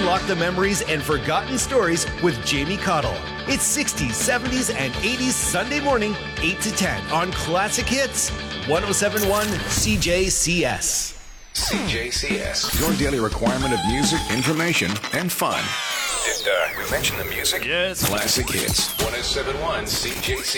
unlock the memories and forgotten stories with Jamie Cottle. It's 60s, 70s, and 80s Sunday morning, 8 to 10 on Classic Hits, 107.1 CJCS. CJCS, your daily requirement of music, information, and fun. Did we mention the music? Yes. Classic Hits, 107.1 CJCS.